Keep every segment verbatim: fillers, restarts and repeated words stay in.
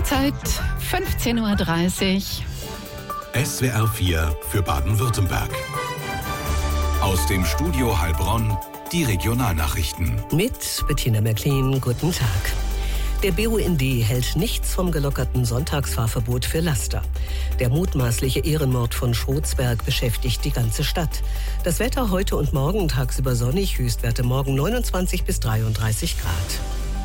Zeit fünfzehn Uhr dreißig. S W R vier für Baden-Württemberg. Aus dem Studio Heilbronn die Regionalnachrichten. Mit Bettina Märklin, guten Tag. Der B U N D hält nichts vom gelockerten Sonntagsfahrverbot für Laster. Der mutmaßliche Ehrenmord von Schrotsberg beschäftigt die ganze Stadt. Das Wetter heute und morgen tagsüber sonnig, Höchstwerte morgen neunundzwanzig bis dreiunddreißig Grad.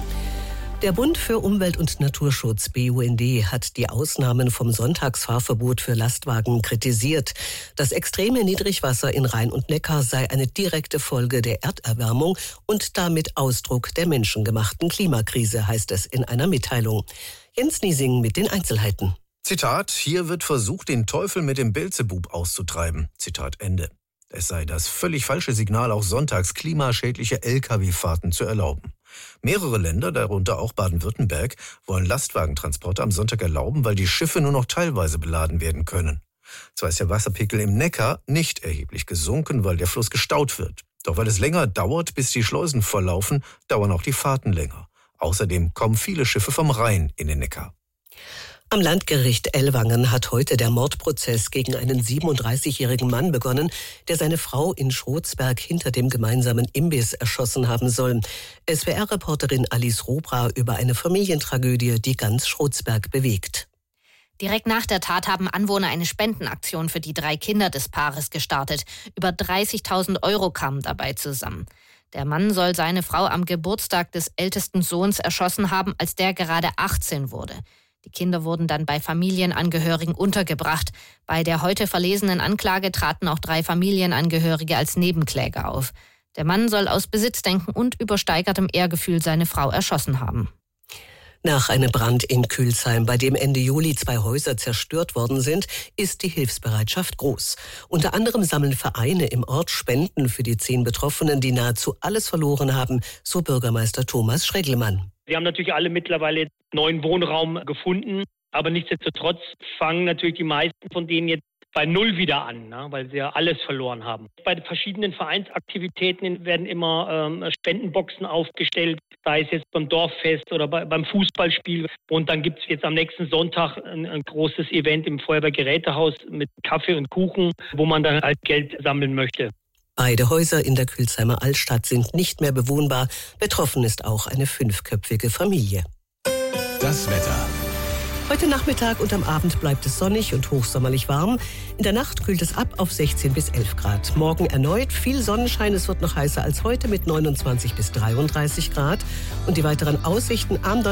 Der Bund für Umwelt- und Naturschutz, B U N D, hat die Ausnahmen vom Sonntagsfahrverbot für Lastwagen kritisiert. Das extreme Niedrigwasser in Rhein und Neckar sei eine direkte Folge der Erderwärmung und damit Ausdruck der menschengemachten Klimakrise, heißt es in einer Mitteilung. Jens Niesing mit den Einzelheiten. Zitat, hier wird versucht, den Teufel mit dem Beelzebub auszutreiben. Zitat Ende. Es sei das völlig falsche Signal, auch sonntags klimaschädliche L K W-Fahrten zu erlauben. Mehrere Länder, darunter auch Baden-Württemberg, wollen Lastwagentransporte am Sonntag erlauben, weil die Schiffe nur noch teilweise beladen werden können. Zwar ist der Wasserpegel im Neckar nicht erheblich gesunken, weil der Fluss gestaut wird. Doch weil es länger dauert, bis die Schleusen volllaufen, dauern auch die Fahrten länger. Außerdem kommen viele Schiffe vom Rhein in den Neckar. Am Landgericht Ellwangen hat heute der Mordprozess gegen einen siebenunddreißigjährigen Mann begonnen, der seine Frau in Schrotsberg hinter dem gemeinsamen Imbiss erschossen haben soll. S W R-Reporterin Alice Robra über eine Familientragödie, die ganz Schrotsberg bewegt. Direkt nach der Tat haben Anwohner eine Spendenaktion für die drei Kinder des Paares gestartet. Über dreißigtausend Euro kamen dabei zusammen. Der Mann soll seine Frau am Geburtstag des ältesten Sohns erschossen haben, als der gerade achtzehn wurde. Die Kinder wurden dann bei Familienangehörigen untergebracht. Bei der heute verlesenen Anklage traten auch drei Familienangehörige als Nebenkläger auf. Der Mann soll aus Besitzdenken und übersteigertem Ehrgefühl seine Frau erschossen haben. Nach einem Brand in Külsheim, bei dem Ende Juli zwei Häuser zerstört worden sind, ist die Hilfsbereitschaft groß. Unter anderem sammeln Vereine im Ort Spenden für die zehn Betroffenen, die nahezu alles verloren haben, so Bürgermeister Thomas Schregelmann. Wir haben natürlich alle mittlerweile neuen Wohnraum gefunden, aber nichtsdestotrotz fangen natürlich die meisten von denen jetzt bei Null wieder an, ne, weil sie ja alles verloren haben. Bei den verschiedenen Vereinsaktivitäten werden immer ähm, Spendenboxen aufgestellt, sei es jetzt beim Dorffest oder bei, beim Fußballspiel. Und dann gibt es jetzt am nächsten Sonntag ein, ein großes Event im Feuerwehrgerätehaus mit Kaffee und Kuchen, wo man dann halt Geld sammeln möchte. Beide Häuser in der Külsheimer Altstadt sind nicht mehr bewohnbar. Betroffen ist auch eine fünfköpfige Familie. Das Wetter. Heute Nachmittag und am Abend bleibt es sonnig und hochsommerlich warm. In der Nacht kühlt es ab auf sechzehn bis elf Grad. Morgen erneut viel Sonnenschein. Es wird noch heißer als heute mit neunundzwanzig bis dreiunddreißig Grad. Und die weiteren Aussichten am